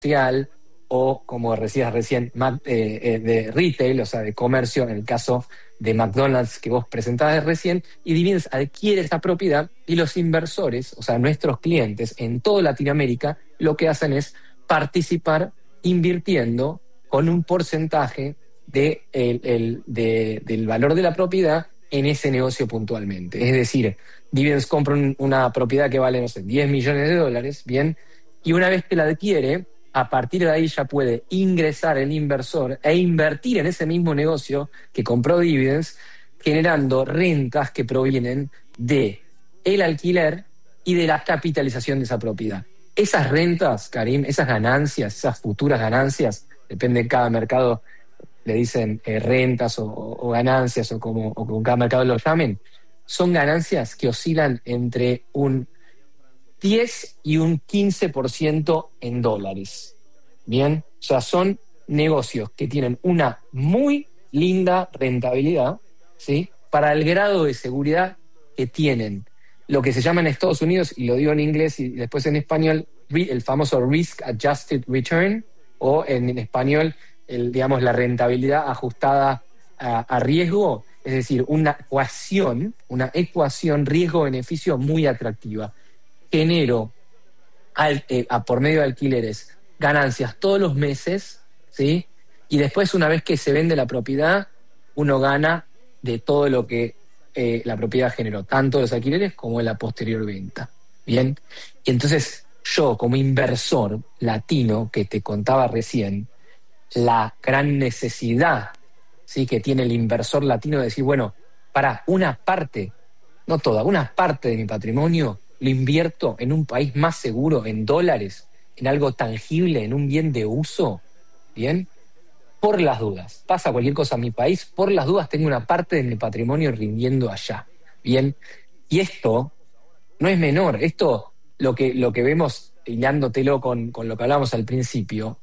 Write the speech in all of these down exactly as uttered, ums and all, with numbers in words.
social o, como decías recién, Mac- eh, eh, de retail, o sea, de comercio, en el caso de McDonald's que vos presentabas recién, y Dividends adquiere esa propiedad y los inversores, o sea, nuestros clientes en toda Latinoamérica, lo que hacen es participar invirtiendo con un porcentaje de el- el- de- del valor de la propiedad en ese negocio puntualmente. Es decir, Dividends compra un- una propiedad que vale, no sé, diez millones de dólares, bien, y una vez que la adquiere, a partir de ahí ya puede ingresar el inversor e invertir en ese mismo negocio que compró Dividends, generando rentas que provienen de el alquiler y de la capitalización de esa propiedad. Esas rentas, Karim, esas ganancias, esas futuras ganancias, depende de cada mercado, le dicen eh, rentas o, o ganancias o como, o como cada mercado lo llamen, son ganancias que oscilan entre un diez y un quince por ciento en dólares. Bien, o sea, son negocios que tienen una muy linda rentabilidad, ¿sí? Para el grado de seguridad que tienen. Lo que se llama en Estados Unidos, y lo digo en inglés y después en español, el famoso Risk Adjusted Return, o en, en español, el, digamos, la rentabilidad ajustada a, a riesgo, es decir, una ecuación, una ecuación riesgo-beneficio muy atractiva. Genero al, eh, a, por medio de alquileres ganancias todos los meses, ¿sí? Y después, una vez que se vende la propiedad, uno gana de todo lo que eh, la propiedad generó, tanto de los alquileres como de la posterior venta. Bien, y entonces yo, como inversor latino que te contaba recién, la gran necesidad, ¿sí?, que tiene el inversor latino de decir, bueno, para una parte, no toda, una parte de mi patrimonio lo invierto en un país más seguro, en dólares, en algo tangible, en un bien de uso, ¿bien? Por las dudas. Pasa cualquier cosa en mi país, por las dudas tengo una parte de mi patrimonio rindiendo allá, ¿bien? Y esto no es menor, esto lo que, lo que vemos, hilándotelo con, con lo que hablábamos al principio,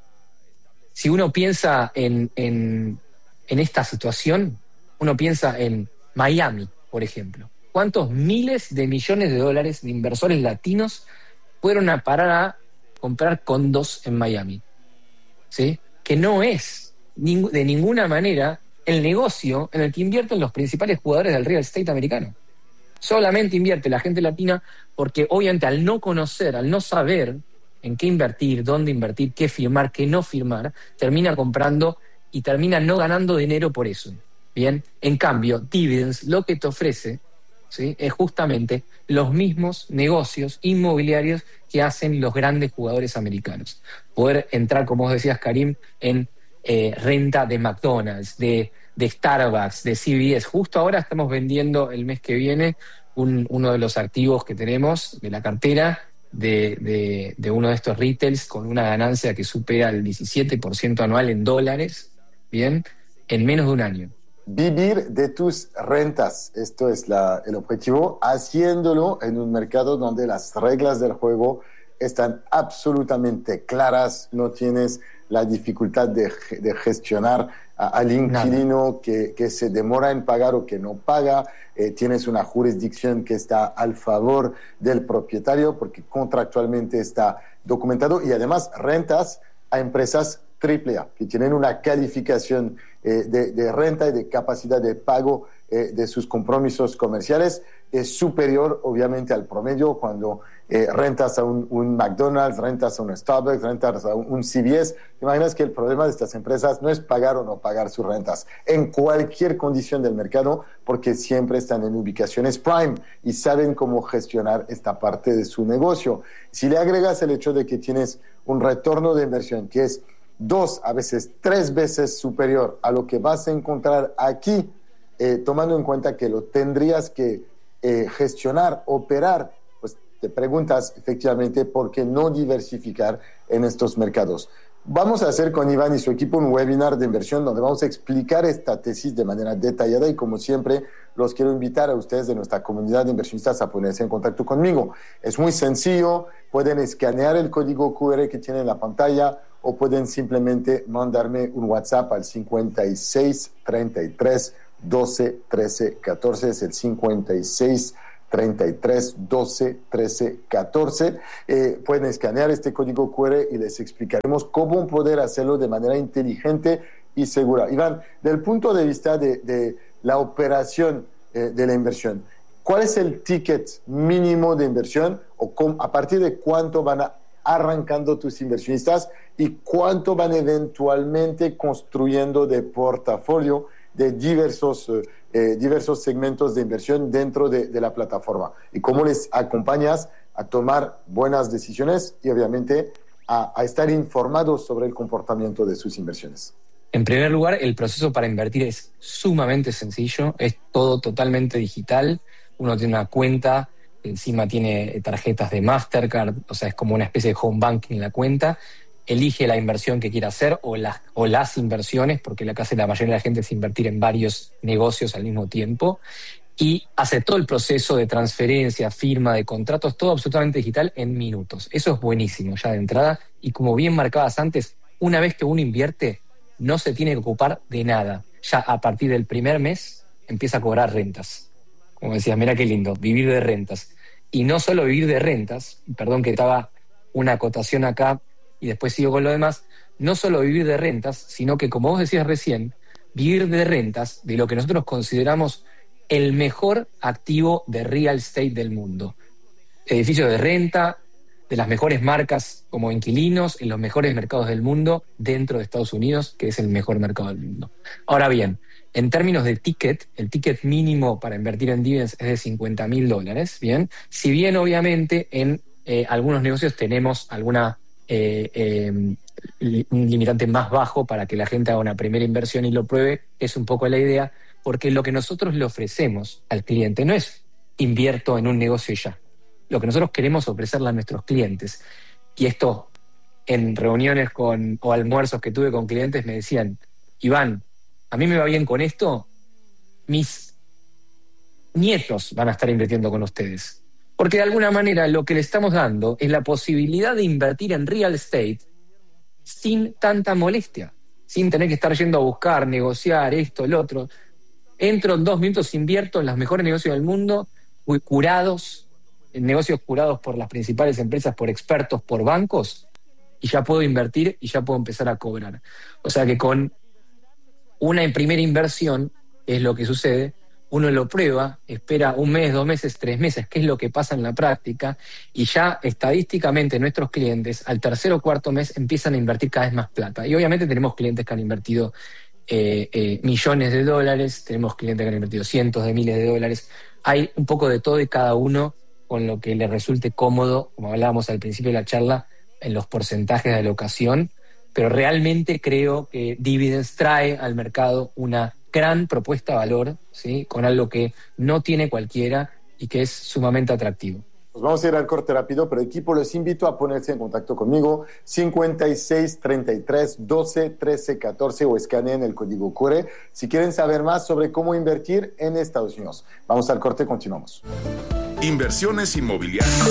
si uno piensa en, en, en esta situación, uno piensa en Miami, por ejemplo. ¿Cuántos miles de millones de dólares de inversores latinos fueron a parar a comprar condos en Miami? ¿Sí? Que no es ning- de ninguna manera el negocio en el que invierten los principales jugadores del real estate americano. Solamente invierte la gente latina porque obviamente al no conocer, al no saber en qué invertir, dónde invertir, qué firmar, qué no firmar, termina comprando y termina no ganando dinero por eso. Bien, en cambio, Dividends lo que te ofrece, ¿sí?, es justamente los mismos negocios inmobiliarios que hacen los grandes jugadores americanos. Poder entrar, como vos decías, Karim, en eh, renta de McDonald's, de, de Starbucks, de C B S. Justo ahora estamos vendiendo el mes que viene un, uno de los activos que tenemos de la cartera de, de, de uno de estos retails con una ganancia que supera el diecisiete por ciento anual en dólares, ¿bien?, en menos de un año. Vivir de tus rentas, esto es la, el objetivo, haciéndolo en un mercado donde las reglas del juego están absolutamente claras, no tienes la dificultad de, de gestionar a, al inquilino que, que se demora en pagar o que no paga, eh, tienes una jurisdicción que está al favor del propietario porque contractualmente está documentado y además rentas a empresas triple A, que tienen una calificación eh, de, de renta y de capacidad de pago eh, de sus compromisos comerciales es superior, obviamente, al promedio cuando eh, rentas a un, un McDonald's, rentas a un Starbucks, rentas a un, un C B S. ¿Te imaginas que el problema de estas empresas no es pagar o no pagar sus rentas en cualquier condición del mercado, porque siempre están en ubicaciones prime y saben cómo gestionar esta parte de su negocio? Si le agregas el hecho de que tienes un retorno de inversión que es dos, a veces tres veces superior a lo que vas a encontrar aquí, eh, tomando en cuenta que lo tendrías que eh, gestionar, operar, pues te preguntas efectivamente por qué no diversificar en estos mercados. Vamos a hacer con Iván y su equipo un webinar de inversión donde vamos a explicar esta tesis de manera detallada y, como siempre, los quiero invitar a ustedes de nuestra comunidad de inversionistas a ponerse en contacto conmigo. Es muy sencillo, pueden escanear el código Q R que tiene en la pantalla o pueden simplemente mandarme un WhatsApp al cincuenta y seis, treinta y tres, doce, trece, catorce, es el cincuenta y seis, treinta y tres, doce, trece, catorce. Eh, pueden escanear este código cu erre y les explicaremos cómo poder hacerlo de manera inteligente y segura. Iván, del punto de vista de, de la operación eh, de la inversión, ¿cuál es el ticket mínimo de inversión o con, a partir de cuánto van a, arrancando tus inversionistas y cuánto van eventualmente construyendo de portafolio de diversos, eh, diversos segmentos de inversión dentro de, de la plataforma? Y cómo les acompañas a tomar buenas decisiones y obviamente a, a estar informados sobre el comportamiento de sus inversiones. En primer lugar, el proceso para invertir es sumamente sencillo, es todo totalmente digital. Uno tiene una cuenta, encima tiene tarjetas de Mastercard, o sea, es como una especie de home banking en la cuenta. Elige la inversión que quiera hacer o las, o las inversiones, porque lo que hace la mayoría de la gente es invertir en varios negocios al mismo tiempo, y hace todo el proceso de transferencia, firma de contratos, todo absolutamente digital en minutos. Eso es buenísimo ya de entrada, y como bien marcabas antes, una vez que uno invierte, no se tiene que ocupar de nada. Ya a partir del primer mes empieza a cobrar rentas. Como decías, mira qué lindo, vivir de rentas. Y no solo vivir de rentas, perdón que estaba una acotación acá y después sigo con lo demás, no solo vivir de rentas, sino que, como vos decías recién, vivir de rentas de lo que nosotros consideramos el mejor activo de real estate del mundo. Edificios de renta, de las mejores marcas como inquilinos, en los mejores mercados del mundo, dentro de Estados Unidos, que es el mejor mercado del mundo. Ahora bien, en términos de ticket, el ticket mínimo para invertir en dividends es de cincuenta mil dólares, ¿bien? Si bien, obviamente, en eh, algunos negocios tenemos alguna eh, eh, un limitante más bajo para que la gente haga una primera inversión y lo pruebe, es un poco la idea, porque lo que nosotros le ofrecemos al cliente no es invierto en un negocio y ya. Lo que nosotros queremos ofrecerle a nuestros clientes, y esto en reuniones con, o almuerzos que tuve con clientes me decían, Iván, a mí me va bien con esto, mis nietos van a estar invirtiendo con ustedes. Porque de alguna manera lo que le estamos dando es la posibilidad de invertir en real estate sin tanta molestia, sin tener que estar yendo a buscar, negociar esto, el otro. Entro en dos minutos, invierto en los mejores negocios del mundo, curados, en negocios curados por las principales empresas, por expertos, por bancos, y ya puedo invertir y ya puedo empezar a cobrar. O sea que con una primera inversión es lo que sucede, uno lo prueba, espera un mes, dos meses, tres meses, que es lo que pasa en la práctica, y ya estadísticamente nuestros clientes al tercer o cuarto mes empiezan a invertir cada vez más plata. Y obviamente tenemos clientes que han invertido eh, eh, millones de dólares, tenemos clientes que han invertido cientos de miles de dólares. Hay un poco de todo y cada uno con lo que le resulte cómodo, como hablábamos al principio de la charla, en los porcentajes de alocación, pero realmente creo que Dividends trae al mercado una gran propuesta de valor, ¿sí? Con algo que no tiene cualquiera y que es sumamente atractivo. Pues vamos a ir al corte rápido, pero equipo, les invito a ponerse en contacto conmigo, cincuenta y seis, treinta y tres, doce, trece, catorce, o escaneen el código cu erre si quieren saber más sobre cómo invertir en Estados Unidos. Vamos al corte, continuamos. Inversiones inmobiliarias.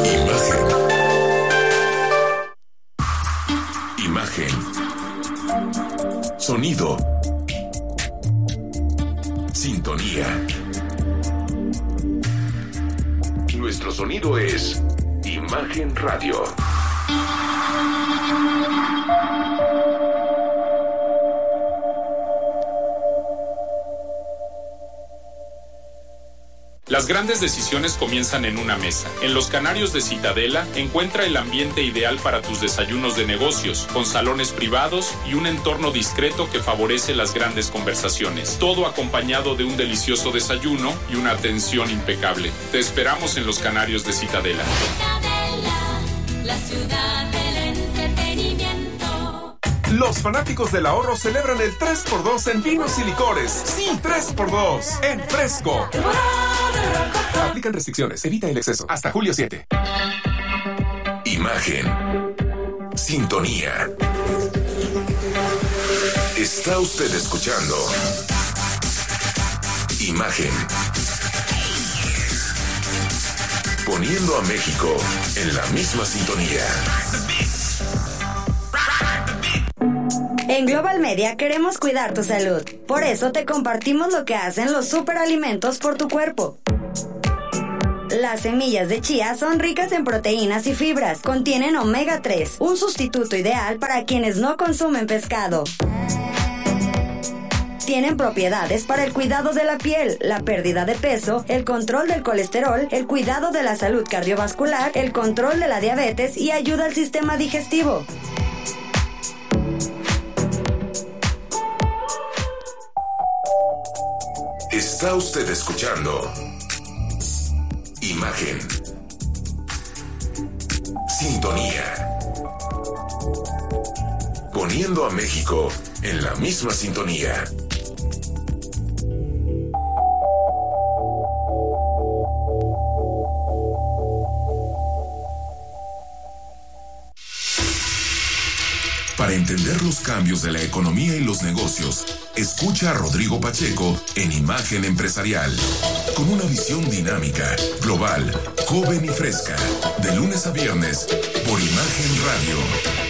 Imagen. Imagen. Sonido. Sintonía. Nuestro sonido es Imagen Radio. Las grandes decisiones comienzan en una mesa. En Los Canarios de Citadela encuentra el ambiente ideal para tus desayunos de negocios, con salones privados y un entorno discreto que favorece las grandes conversaciones. Todo acompañado de un delicioso desayuno y una atención impecable. Te esperamos en Los Canarios de Citadela. Citadela, la ciudad del entretenimiento. Los fanáticos del ahorro celebran el tres por dos en vinos y licores. Sí, tres por dos en Fresco. Aplican restricciones, evita el exceso. Hasta julio siete. Imagen. Sintonía. Está usted escuchando Imagen. Poniendo a México en la misma sintonía. En Global Media queremos cuidar tu salud. Por eso te compartimos lo que hacen los superalimentos por tu cuerpo. Las semillas de chía son ricas en proteínas y fibras. Contienen omega tres, un sustituto ideal para quienes no consumen pescado. Tienen propiedades para el cuidado de la piel, la pérdida de peso, el control del colesterol, el cuidado de la salud cardiovascular, el control de la diabetes y ayuda al sistema digestivo. Está usted escuchando Imagen. Sintonía. Poniendo a México en la misma sintonía. Para entender los cambios de la economía y los negocios, escucha a Rodrigo Pacheco en Imagen Empresarial, con una visión dinámica, global, joven y fresca, de lunes a viernes, por Imagen Radio.